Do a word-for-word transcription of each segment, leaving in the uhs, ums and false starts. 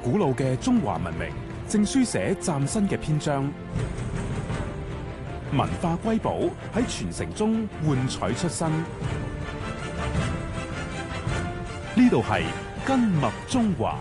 古老嘅中華文明正書寫嶄新嘅篇章，文化瑰寶喺傳承中喚取出新。呢度係根脈中華。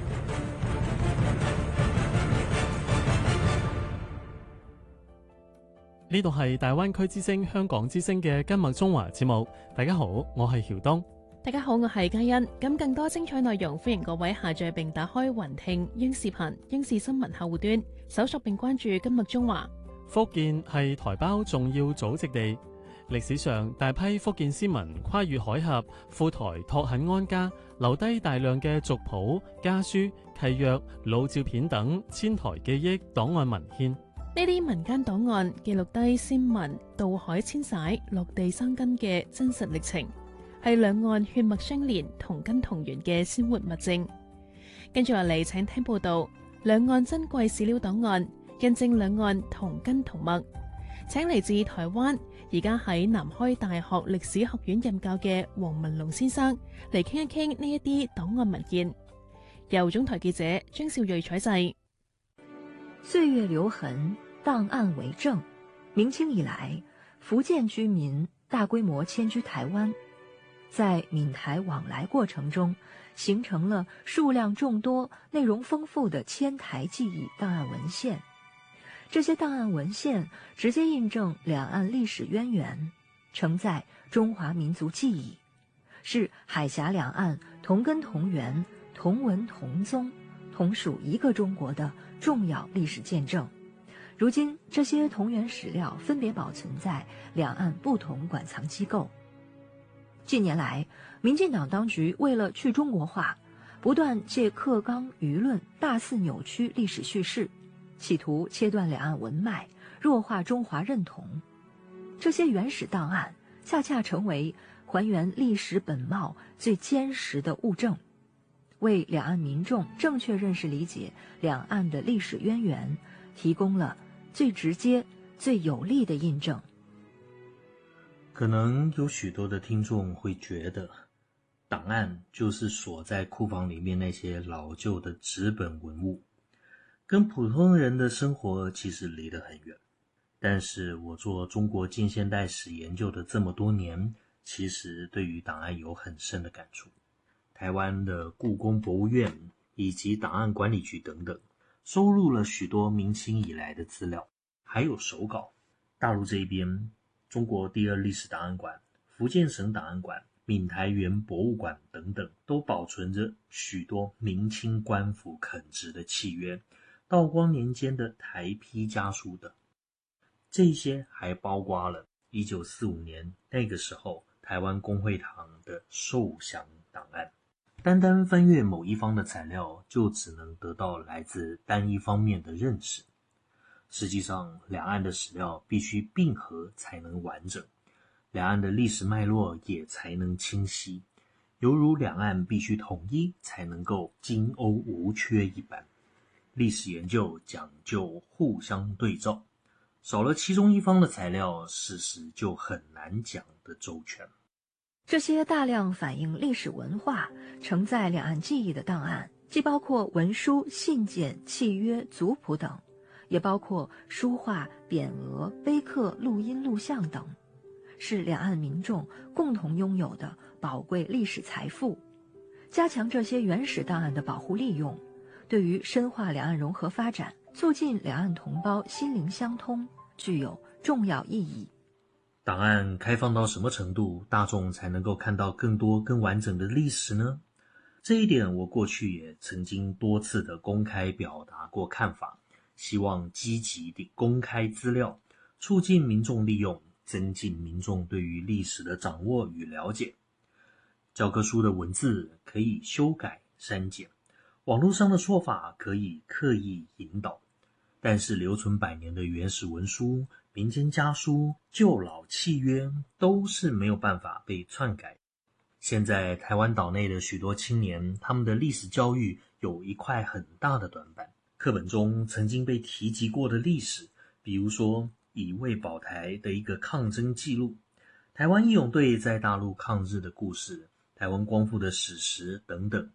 呢度係大灣區之聲、香港之聲嘅根脈中華節目。大家好，我係曉東。 大家好，我係嘉欣。咁更多精彩內容，歡迎各位下載並打開雲聽英視頻、英視新聞客戶端，搜索並關注根脈中華。 福建係台胞重要祖籍地，歷史上大批福建先民跨越海峽赴台拓墾安家，留低大量嘅族譜、家書、契約、老照片等遷台記憶檔案文獻。 呢啲民間檔案記錄低先民渡海遷徙、落地生根嘅真實歷程，係兩岸血脈相連、同根同源嘅鮮活物證。跟住落嚟，請聽報道：兩岸珍貴史料檔案，印證兩岸同根同脈。請嚟自台灣，而家喺南開大學歷史學院任教嘅黃文龍先生嚟傾一傾呢一啲檔案文獻。由總台記者張少睿採製。 歲月留痕，檔案為證。明清以來，福建居民大規模遷居台灣，在閩台往來過程中，形成了數量眾多、內容豐富的遷台記憶檔案文獻。這些檔案文獻直接印證兩岸歷史淵源，承載中華民族記憶，是海峽兩岸同根同源、同文同宗、同屬一個中國的重要歷史見證。如今，這些同源史料分別保存在兩岸不同館藏機構。近年來，民進黨當局為了去中國化，不斷借課綱輿論大肆扭曲歷史敘事，企圖切斷兩岸文脈，弱化中華認同。這些原始檔案恰恰成為還原歷史本貌最堅實的物證，為兩岸民眾正確認識理解兩岸的歷史淵源提供了最直接、最有力的印證。 可能有許多的聽眾會覺得，檔案就是鎖在庫房裡面那些老舊的紙本文物，跟普通人的生活其實離得很遠。但是我做中國近現代史研究的這麼多年，其實對於檔案有很深的感觸。台灣的故宮博物院以及檔案管理局等等，收錄了許多明清以來的資料，還有手稿。大陸這邊，中國第二歷史檔案館、福建省檔案館、閩台園博物館等等，都保存着許多明清官府墾殖的契約，道光年間的台批家書等。這些還包括了一九四五年那個時候台灣公會堂的受降檔案。單單翻閱某一方的材料，就只能得到來自單一方面的認識。實際上，兩岸的史料必須並合才能完整，兩岸的歷史脈絡也才能清晰，猶如兩岸必須統一才能夠金甌無缺一般。歷史研究講究互相對照，少了其中一方的材料，事實就很難講得周全。 這些大量反映歷史文化、承載兩岸記憶的檔案，既包括文書、信件、契約、族譜等，也包括書畫、匾額、碑刻、錄音、錄像等，是兩岸民眾共同擁有的寶貴歷史財富。加強這些原始檔案的保護利用，對於深化兩岸融合發展、促進兩岸同胞心靈相通，具有重要意義。 檔案開放到什麼程度，大眾才能夠看到更多更完整的歷史呢？這一點我過去也曾經多次的公開表達過看法，希望積極地公開資料，促進民眾利用，增進民眾對於歷史的掌握與了解。教科書的文字可以修改刪減，網絡上的說法可以刻意引導，但是留存百年的原始文書、民間家書、舊老契約都是沒有辦法被篡改。現在台灣島內的許多青年，他們的歷史教育有一塊很大的短板。課本中曾經被提及過的歷史，比如說乙未保台的一個抗爭記錄，台灣義勇隊在大陸抗日的故事，台灣光復的史實等等，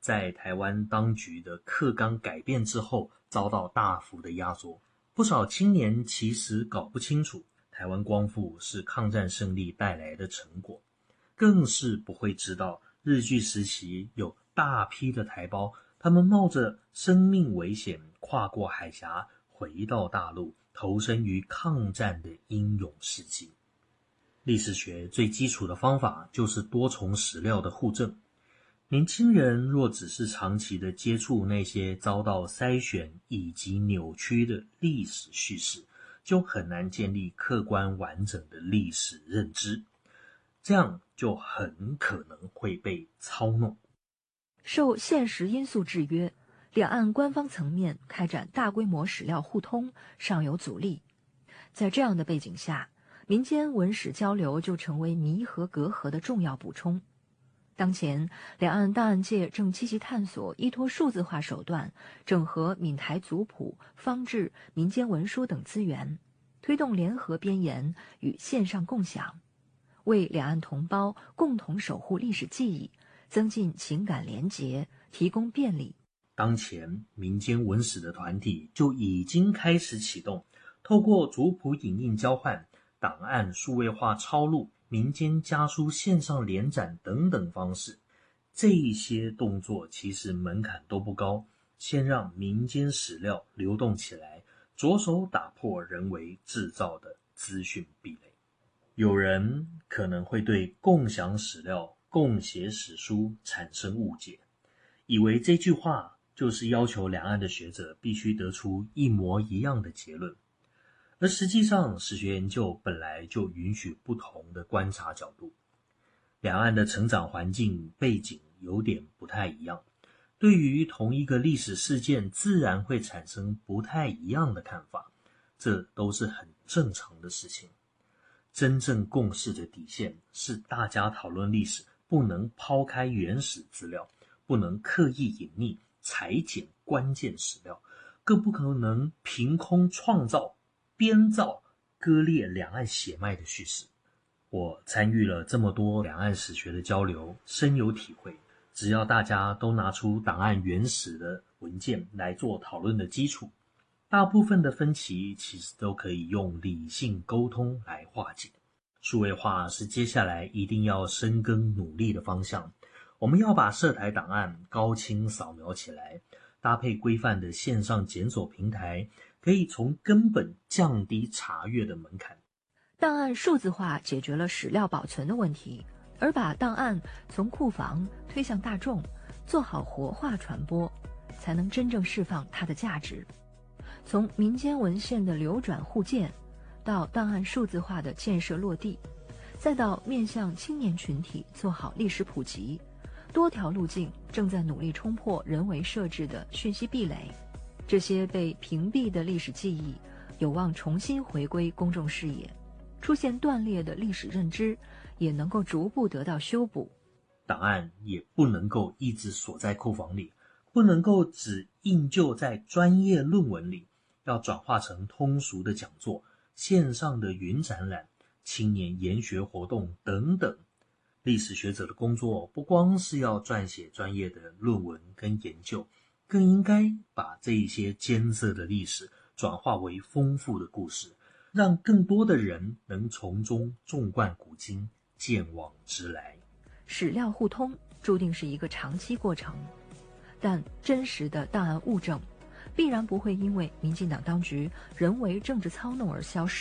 在台湾当局的课纲改变之后，遭到大幅的压缩。不少青年其实搞不清楚台湾光复是抗战胜利带来的成果，更是不会知道日据时期有大批的台胞，他们冒着生命危险跨过海峡回到大陆，投身于抗战的英勇事迹。历史学最基础的方法就是多重史料的互证。年轻人若只是长期的接触那些遭到筛选以及扭曲的历史叙事，就很难建立客观完整的历史认知，这样就很可能会被操弄。 受现实因素制约，两岸官方层面开展大规模史料互通尚有阻力。在这样的背景下，民间文史交流就成为弥合隔阂的重要补充。当前，两岸档案界正积极探索依托数字化手段，整合闽台族谱、方志、民间文书等资源，推动联合编研与线上共享，为两岸同胞共同守护历史记忆，增进情感连结，提供便利。 当前，民间文史的团体就已经开始启动，透过族谱影印交换、档案数位化抄录、民间家书线上联展等等方式，这些动作其实门槛都不高，先让民间史料流动起来，着手打破人为制造的资讯壁垒。有人可能会对共享史料、共写史书产生误解，以为这句话就是要求两岸的学者必须得出一模一样的结论。而实际上，史学研究本来就允许不同的观察角度。两岸的成长环境背景有点不太一样，对于同一个历史事件，自然会产生不太一样的看法，这都是很正常的事情。真正共识的底线是，大家讨论历史不能抛开原始资料，不能刻意隐匿、裁剪关键史料，更不可能凭空创造编造割裂两岸血脉的叙事。我参与了这么多两岸史学的交流，深有体会。只要大家都拿出档案原始的文件来做讨论的基础，大部分的分歧其实都可以用理性沟通来化解。数位化是接下来一定要深耕努力的方向。我们要把涉台档案高清扫描起来，搭配规范的线上检索平台，可以从根本降低查阅的门槛。 档案数字化解决了史料保存的问题，而把档案从库房推向大众，做好活化传播，才能真正释放它的价值。从民间文献的流转互鉴，到档案数字化的建设落地，再到面向青年群体做好历史普及，多条路径正在努力冲破人为设置的讯息壁垒。这些被屏蔽的历史记忆有望重新回归公众视野，出现断裂的历史认知也能够逐步得到修补。 档案也不能够一直锁在库房里，不能够只印就在专业论文里，要转化成通俗的讲座、线上的云展览、青年研学活动等等。历史学者的工作不光是要撰写专业的论文跟研究，更应该把这一些艰涩的历史转化为丰富的故事，让更多的人能从中纵贯古今，见往知来。 史料互通注定是一个长期过程，但真实的档案物证必然不会因为民进党当局人为政治操弄而消失。